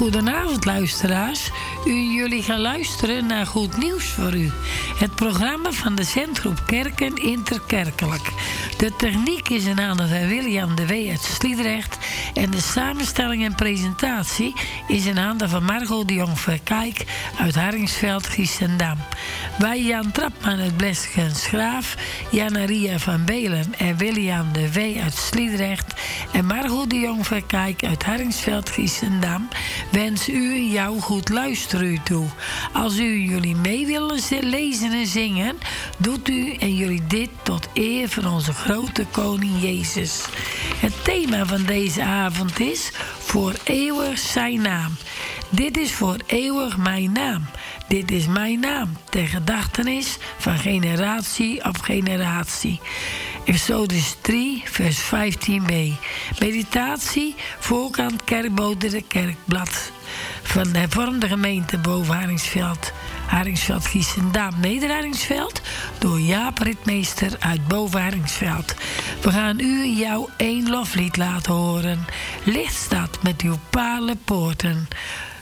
Goedenavond luisteraars. Jullie gaan luisteren naar Goed Nieuws voor u. Het programma van de Zendgroep Kerken Interkerkelijk. De techniek is in handen van William de W. uit Sliedrecht. En de samenstelling en presentatie is in handen van Margot de Jong Verkijk uit Harringsveld, Giessendam. Wij Jan Trapman uit Bleskens-Graaf, Jana-Ria van Belen en William de W. uit Sliedrecht en Margot de Jong Verkijk uit Harringsveld, Giessendam wens u en jou goed luisteren toe. Als u jullie mee willen lezen en zingen, doet u en jullie dit tot eer van onze grote koning Jezus. Het thema van deze avond is voor eeuwig zijn naam. Dit is voor eeuwig mijn naam. Dit is mijn naam, ter gedachtenis van generatie op generatie. Exodus 3, vers 15b. Meditatie, voorkant Kerkbode de Kerkblad. Van de hervormde gemeente boven Harringsveld. Harringsveld, Giessendam, Neder-Harringsveld. Door Jaap Ritmeester uit boven Harringsveld. We gaan u en jou één loflied laten horen. Licht staat met uw palenpoorten.